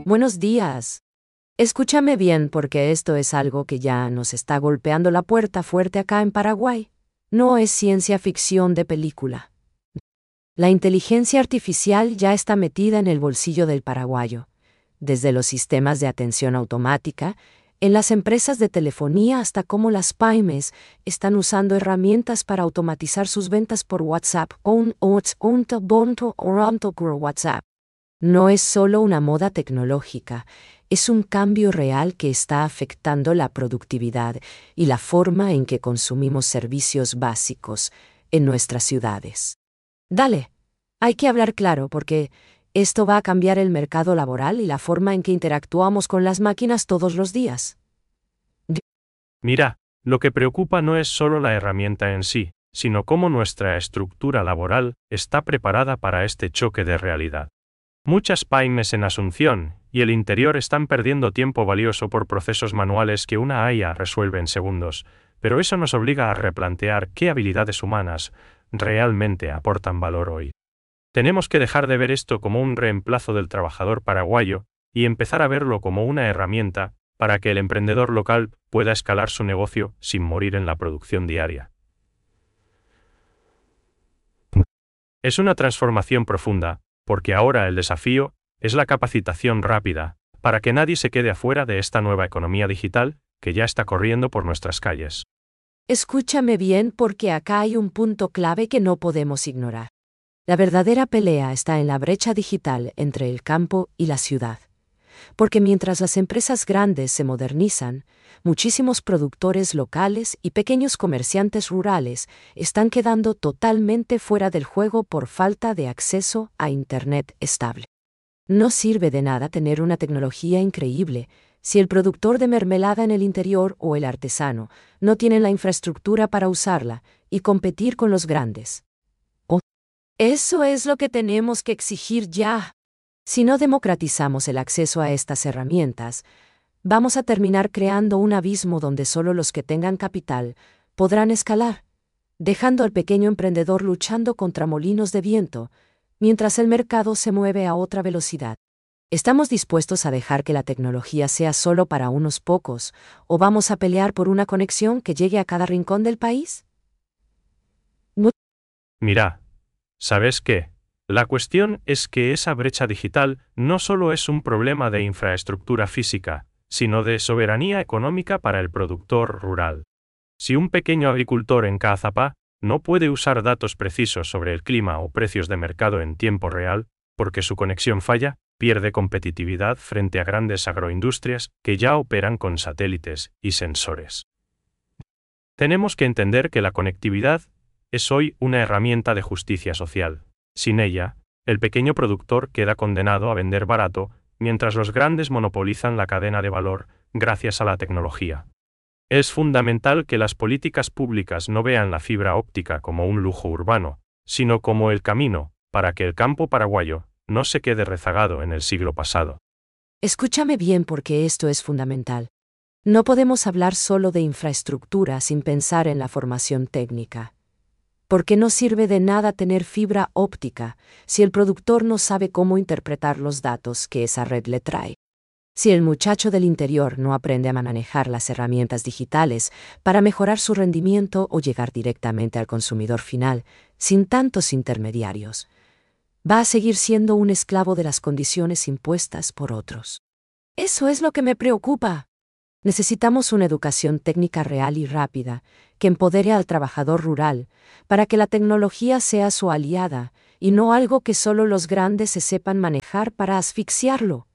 Buenos días. Escúchame bien porque esto es algo que ya nos está golpeando la puerta fuerte acá en Paraguay. No es ciencia ficción de película. La inteligencia artificial ya está metida en el bolsillo del paraguayo, desde los sistemas de atención automática, en las empresas de telefonía hasta cómo las pymes están usando herramientas para automatizar sus ventas por WhatsApp WhatsApp. No es solo una moda tecnológica, es un cambio real que está afectando la productividad y la forma en que consumimos servicios básicos en nuestras ciudades. Dale, hay que hablar claro porque esto va a cambiar el mercado laboral y la forma en que interactuamos con las máquinas todos los días. Mira, lo que preocupa no es solo la herramienta en sí, sino cómo nuestra estructura laboral está preparada para este choque de realidad. Muchas pymes en Asunción y el interior están perdiendo tiempo valioso por procesos manuales que una IA resuelve en segundos, pero eso nos obliga a replantear qué habilidades humanas realmente aportan valor hoy. Tenemos que dejar de ver esto como un reemplazo del trabajador paraguayo y empezar a verlo como una herramienta para que el emprendedor local pueda escalar su negocio sin morir en la producción diaria. Es una transformación profunda, porque ahora el desafío es la capacitación rápida, para que nadie se quede afuera de esta nueva economía digital que ya está corriendo por nuestras calles. Escúchame bien porque acá hay un punto clave que no podemos ignorar. La verdadera pelea está en la brecha digital entre el campo y la ciudad. Porque mientras las empresas grandes se modernizan, muchísimos productores locales y pequeños comerciantes rurales están quedando totalmente fuera del juego por falta de acceso a Internet estable. No sirve de nada tener una tecnología increíble si el productor de mermelada en el interior o el artesano no tienen la infraestructura para usarla y competir con los grandes. Eso es lo que tenemos que exigir ya. Si no democratizamos el acceso a estas herramientas, vamos a terminar creando un abismo donde solo los que tengan capital podrán escalar, dejando al pequeño emprendedor luchando contra molinos de viento, mientras el mercado se mueve a otra velocidad. ¿Estamos dispuestos a dejar que la tecnología sea solo para unos pocos, o vamos a pelear por una conexión que llegue a cada rincón del país? Mira, ¿sabes qué? La cuestión es que esa brecha digital no solo es un problema de infraestructura física, sino de soberanía económica para el productor rural. Si un pequeño agricultor en Caazapá no puede usar datos precisos sobre el clima o precios de mercado en tiempo real, porque su conexión falla, pierde competitividad frente a grandes agroindustrias que ya operan con satélites y sensores. Tenemos que entender que la conectividad es hoy una herramienta de justicia social. Sin ella, el pequeño productor queda condenado a vender barato, mientras los grandes monopolizan la cadena de valor gracias a la tecnología. Es fundamental que las políticas públicas no vean la fibra óptica como un lujo urbano, sino como el camino para que el campo paraguayo no se quede rezagado en el siglo pasado. Escúchame bien porque esto es fundamental. No podemos hablar solo de infraestructura sin pensar en la formación técnica. Porque no sirve de nada tener fibra óptica si el productor no sabe cómo interpretar los datos que esa red le trae. Si el muchacho del interior no aprende a manejar las herramientas digitales para mejorar su rendimiento o llegar directamente al consumidor final, sin tantos intermediarios, va a seguir siendo un esclavo de las condiciones impuestas por otros. Eso es lo que me preocupa. Necesitamos una educación técnica real y rápida, que empodere al trabajador rural, para que la tecnología sea su aliada, y no algo que solo los grandes se sepan manejar para asfixiarlo.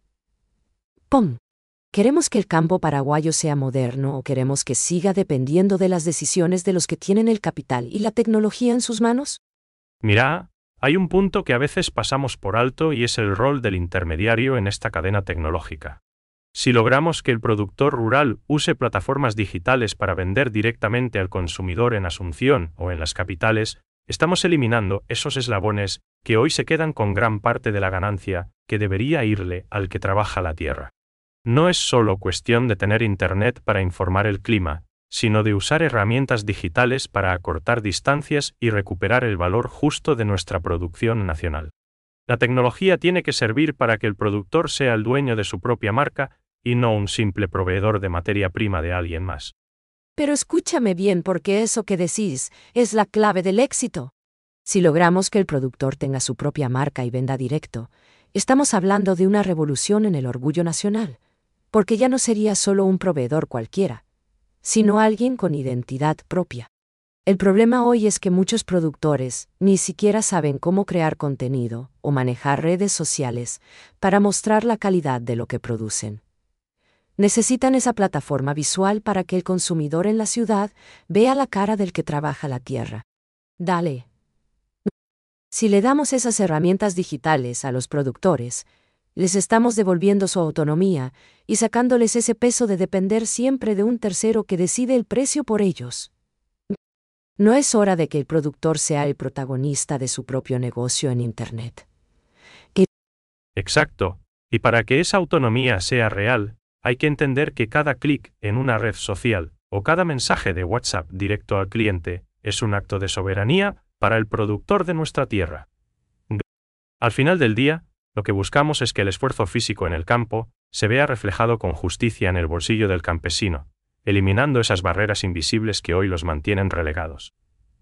¡Pum! ¿Queremos que el campo paraguayo sea moderno o queremos que siga dependiendo de las decisiones de los que tienen el capital y la tecnología en sus manos? Mira, hay un punto que a veces pasamos por alto y es el rol del intermediario en esta cadena tecnológica. Si logramos que el productor rural use plataformas digitales para vender directamente al consumidor en Asunción o en las capitales, estamos eliminando esos eslabones que hoy se quedan con gran parte de la ganancia que debería irle al que trabaja la tierra. No es solo cuestión de tener Internet para informar el clima, sino de usar herramientas digitales para acortar distancias y recuperar el valor justo de nuestra producción nacional. La tecnología tiene que servir para que el productor sea el dueño de su propia marca y no un simple proveedor de materia prima de alguien más. Pero escúchame bien porque eso que decís es la clave del éxito. Si logramos que el productor tenga su propia marca y venda directo, estamos hablando de una revolución en el orgullo nacional, porque ya no sería solo un proveedor cualquiera, sino alguien con identidad propia. El problema hoy es que muchos productores ni siquiera saben cómo crear contenido o manejar redes sociales para mostrar la calidad de lo que producen. Necesitan esa plataforma visual para que el consumidor en la ciudad vea la cara del que trabaja la tierra. Dale. Si le damos esas herramientas digitales a los productores, les estamos devolviendo su autonomía y sacándoles ese peso de depender siempre de un tercero que decide el precio por ellos. ¿No es hora de que el productor sea el protagonista de su propio negocio en Internet? Exacto. Y para que esa autonomía sea real, hay que entender que cada clic en una red social o cada mensaje de WhatsApp directo al cliente es un acto de soberanía para el productor de nuestra tierra. Al final del día, lo que buscamos es que el esfuerzo físico en el campo se vea reflejado con justicia en el bolsillo del campesino, eliminando esas barreras invisibles que hoy los mantienen relegados.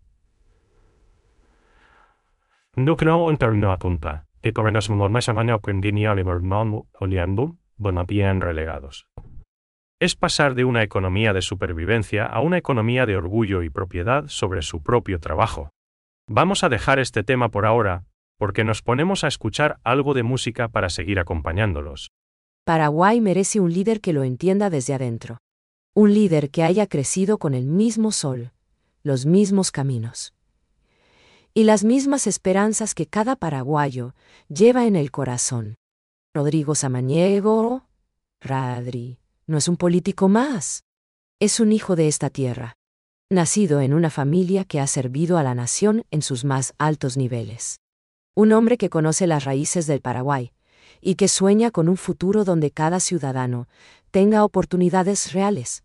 No creo en una punta, que correnos más amaño aprendiría al hermano oliendo, bien relegados. Es pasar de una economía de supervivencia a una economía de orgullo y propiedad sobre su propio trabajo. Vamos a dejar este tema por ahora, porque nos ponemos a escuchar algo de música para seguir acompañándolos. Paraguay merece un líder que lo entienda desde adentro. Un líder que haya crecido con el mismo sol, los mismos caminos y las mismas esperanzas que cada paraguayo lleva en el corazón. Rodrigo Samaniego, Radri, no es un político más. Es un hijo de esta tierra, nacido en una familia que ha servido a la nación en sus más altos niveles. Un hombre que conoce las raíces del Paraguay y que sueña con un futuro donde cada ciudadano tenga oportunidades reales.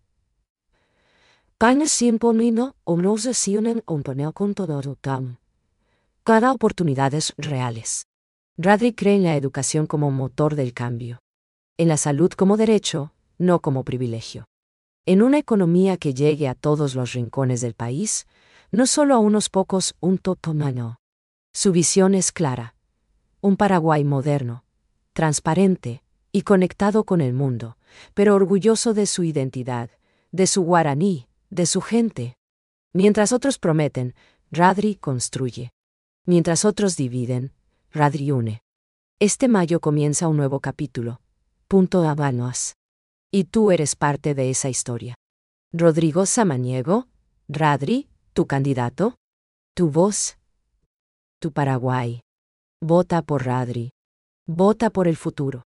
Cada oportunidades reales. Radri cree en la educación como motor del cambio. En la salud como derecho, no como privilegio. En una economía que llegue a todos los rincones del país, no solo a unos pocos, un totomano. Su visión es clara. Un Paraguay moderno, transparente y conectado con el mundo, pero orgulloso de su identidad, de su guaraní, de su gente. Mientras otros prometen, Radri construye. Mientras otros dividen, Radri une. Este mayo comienza un nuevo capítulo. Habanos. Y tú eres parte de esa historia. Rodrigo Samaniego, Radri, tu candidato, tu voz, tu Paraguay. Vota por Radri. Vota por el futuro.